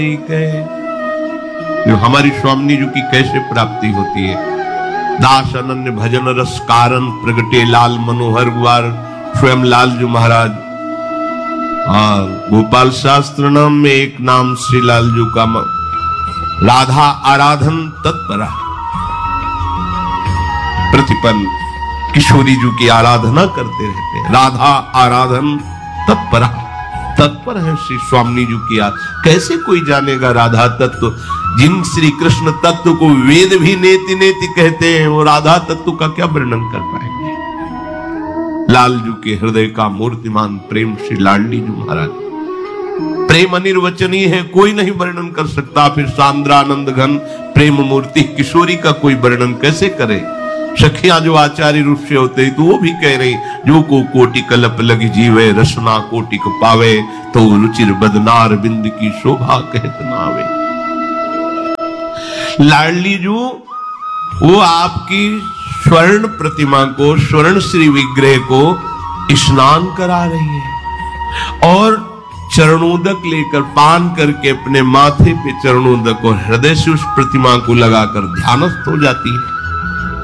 जो हमारी स्वामी जी की कैसे प्राप्ति होती है। दास अनन्य भजन रस कारण प्रगटे लाल मनोहर गुआर स्वयं लाल जी महाराज। और गोपाल शास्त्र नाम में एक नाम श्री लाल जी का राधा आराधन तत्परा। प्रतिपल किशोरी जी की आराधना करते रहते हैं। राधा आराधन तत्परा, तत्पर है श्री स्वामी जी की। कैसे कोई जानेगा राधा तत्व, जिन श्री कृष्ण तत्व को वेद भी नेति नेति कहते हैं, वो राधा तत्व का क्या वर्णन कर पाएंगे। लाल जी के हृदय का मूर्तिमान प्रेम श्री लाडली जी महाराज। प्रेम अनिर्वचनीय है, कोई नहीं वर्णन कर सकता। फिर सांद्रानंद घन प्रेम मूर्ति किशोरी का कोई वर्णन कैसे करे। सखियां जो आचार्य रूप से होते तो वो भी कह रही, जो को कोटि कलप लगी जीवे रसना कोटि को पावे, तो रुचिर बदनार बिंद की शोभा कहत नावे। लाडली जू वो आपकी स्वर्ण प्रतिमा को, स्वर्ण श्री विग्रह को स्नान करा रही है और चरणोदक लेकर पान करके अपने माथे पे चरणोदक और हृदय से उस प्रतिमा को लगाकर ध्यानस्थ हो जाती है।